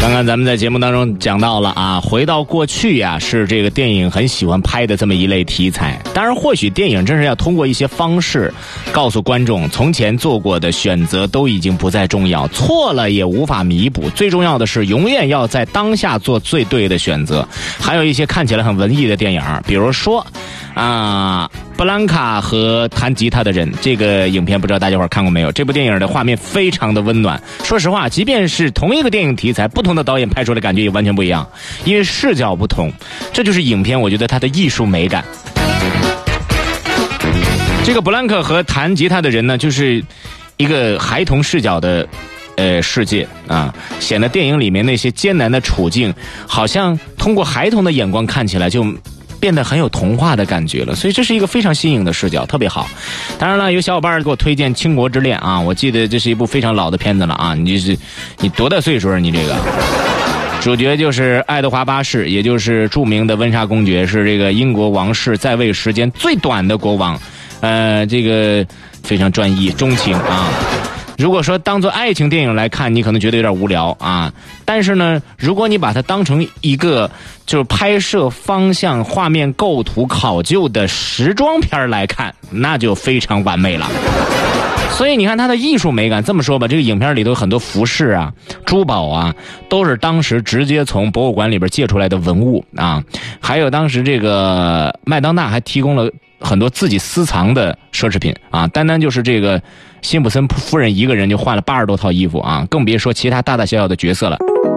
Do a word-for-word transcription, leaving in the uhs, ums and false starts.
刚刚咱们在节目当中讲到了啊，回到过去呀、啊，是这个电影很喜欢拍的这么一类题材。当然，或许电影真是要通过一些方式告诉观众，从前做过的选择都已经不再重要，错了也无法弥补。最重要的是，永远要在当下做最对的选择。还有一些看起来很文艺的电影，比如说啊，布兰卡和弹吉他的人，这个影片不知道大家伙看过没有？这部电影的画面非常的温暖。说实话，即便是同一个电影题材，不同的导演拍出来感觉也完全不一样，因为视角不同，这就是影片我觉得它的艺术美感。这个布兰克和弹吉他的人呢，就是一个孩童视角的呃世界啊，显得电影里面那些艰难的处境，好像通过孩童的眼光看起来就变得很有童话的感觉了，所以这是一个非常新颖的视角，特别好。当然了，有小伙伴给我推荐《倾国之恋》啊，我记得这是一部非常老的片子了啊，你是你多大岁数啊？你这个主角就是爱德华八世，也就是著名的温莎公爵，是这个英国王室在位时间最短的国王，呃，这个非常专一钟情啊。如果说当做爱情电影来看，你可能觉得有点无聊啊。但是呢，如果你把它当成一个就是拍摄方向、画面构图考究的时装片来看，那就非常完美了。所以你看它的艺术美感，这么说吧，这个影片里头很多服饰啊、珠宝啊，都是当时直接从博物馆里边借出来的文物啊。还有当时这个麦当娜还提供了很多自己私藏的奢侈品啊，单单就是这个辛普森夫人一个人就换了八十多套衣服啊，更别说其他大大小小的角色了。